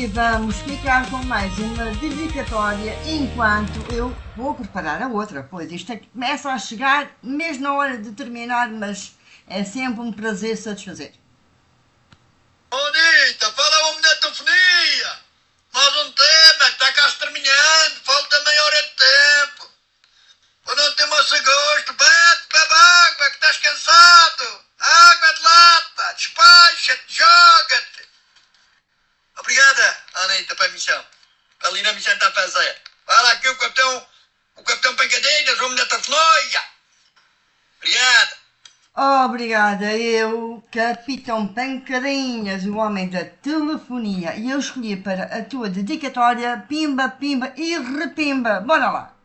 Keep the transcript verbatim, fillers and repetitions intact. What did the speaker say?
vamos ficar com mais uma dedicatória enquanto eu vou preparar a outra. Pois isto é que começa a chegar mesmo na hora de terminar, mas é sempre um prazer satisfazer. Bonita, fala uma mulher de telefonia. Mais um tema que está quase terminando. Falta meia hora de tempo. Quando não temos esse gosto, bebe, bebe água que estás cansado. Água de lata, despacha-te, joga-te. Obrigada, Anitta, para a missão. Ali na missão está a fazer. Fala aqui o capitão, o capitão Pancadinhas, o homem da telefonia. Obrigada. Obrigada, eu, Capitão Pancadinhas, o homem da telefonia, e eu escolhi para a tua dedicatória Pimba, Pimba e Repimba. Bora lá!